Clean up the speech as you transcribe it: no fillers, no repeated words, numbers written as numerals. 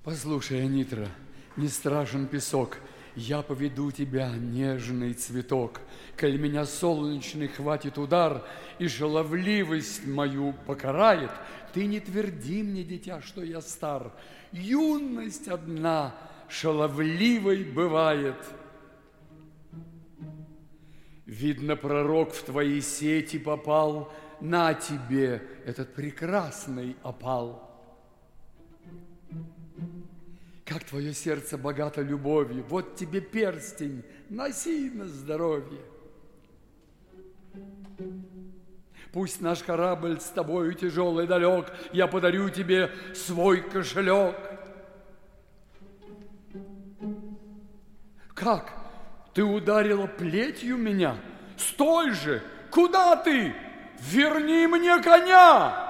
Послушай, Анитра, не страшен песок, я поведу тебя, нежный цветок. Коль меня солнечный хватит удар и шаловливость мою покарает, ты не тверди мне, дитя, что я стар. Юность одна шаловливой бывает. Видно, пророк в твои сети попал, на тебе этот прекрасный опал. Как твое сердце богато любовью, вот тебе перстень, носи на здоровье. Пусть наш корабль с тобою тяжелый далек, я подарю тебе свой кошелек. Как? Ты ударила плетью меня? Стой же! Куда ты? Верни мне коня!